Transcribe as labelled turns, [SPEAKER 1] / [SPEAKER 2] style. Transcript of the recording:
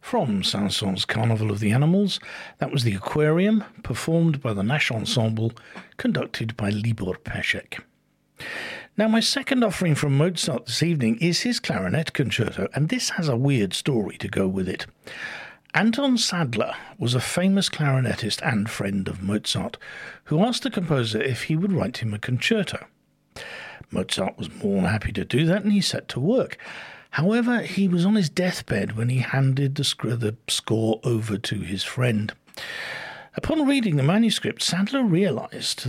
[SPEAKER 1] From Saint-Saëns' Carnival of the Animals, that was the Aquarium, performed by the Nash Ensemble, conducted by Libor Pesek. Now, my second offering from Mozart this evening is his clarinet concerto, and this has a weird story to go with it. Anton Sadler was a famous clarinetist and friend of Mozart, who asked the composer if he would write him a concerto. Mozart was more than happy to do that, and he set to work. However, he was on his deathbed when he handed the score over to his friend. Upon reading the manuscript, Sadler realized